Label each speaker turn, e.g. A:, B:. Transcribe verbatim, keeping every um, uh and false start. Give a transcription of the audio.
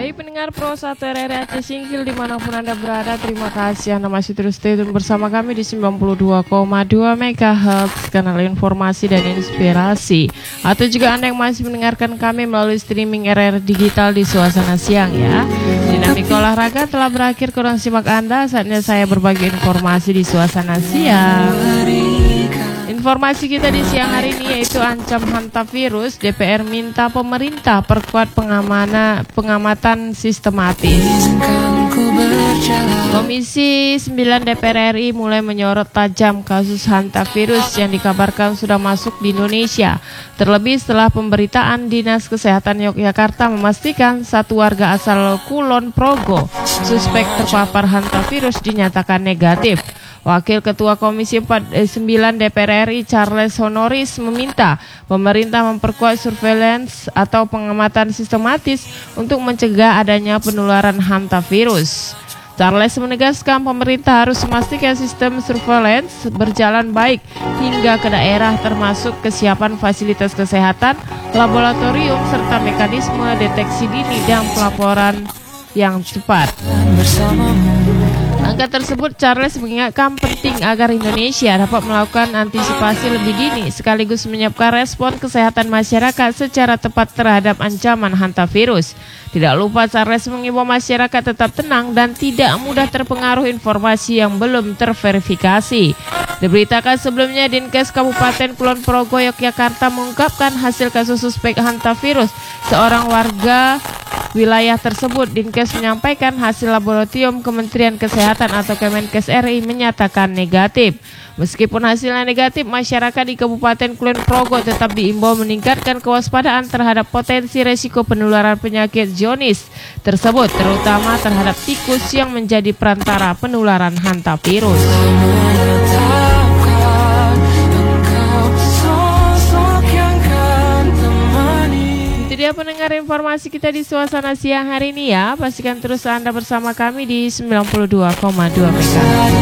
A: Baik pendengar Pro satu R R I Aceh Singkil dimanapun Anda berada, terima kasih Anda masih terus stay tune bersama kami di sembilan puluh dua koma dua megahertz kanal informasi dan inspirasi. Atau juga Anda yang masih mendengarkan kami melalui streaming R R Digital di Suasana Siang ya. Dinamika olahraga telah berakhir, kurang simak Anda, saatnya saya berbagi informasi di Suasana Siang. Informasi kita di siang hari ini yaitu ancam hantavirus, D P R minta pemerintah perkuat pengamanan, pengamatan sistematis. Komisi sembilan D P R R I mulai menyorot tajam kasus hantavirus yang dikabarkan sudah masuk di Indonesia. Terlebih setelah pemberitaan Dinas Kesehatan Yogyakarta memastikan satu warga asal Kulon Progo suspek terpapar hantavirus dinyatakan negatif. Wakil Ketua Komisi empat puluh sembilan D P R R I Charles Honoris meminta pemerintah memperkuat surveillance atau pengamatan sistematis untuk mencegah adanya penularan hantavirus. Charles menegaskan pemerintah harus memastikan sistem surveillance berjalan baik hingga ke daerah, termasuk kesiapan fasilitas kesehatan, laboratorium, serta mekanisme deteksi dini dan pelaporan yang cepat. Angka tersebut Charles mengingatkan penting agar Indonesia dapat melakukan antisipasi lebih dini sekaligus menyiapkan respon kesehatan masyarakat secara tepat terhadap ancaman hantavirus. Tidak lupa Charles mengimbau masyarakat tetap tenang dan tidak mudah terpengaruh informasi yang belum terverifikasi. Diberitakan sebelumnya Dinkes Kabupaten Kulon Progo Yogyakarta mengungkapkan hasil kasus suspek hantavirus seorang warga wilayah tersebut. Dinkes menyampaikan hasil laboratorium Kementerian Kesehatan atau Kemenkes R I menyatakan negatif. Meskipun hasilnya negatif, masyarakat di Kabupaten Kulon Progo tetap diimbau meningkatkan kewaspadaan terhadap potensi resiko penularan penyakit zoonosis tersebut, terutama terhadap tikus yang menjadi perantara penularan hantavirus. Dia pendengar informasi kita di Suasana Siang hari ini ya. Pastikan terus Anda bersama kami di sembilan puluh dua koma dua megahertz.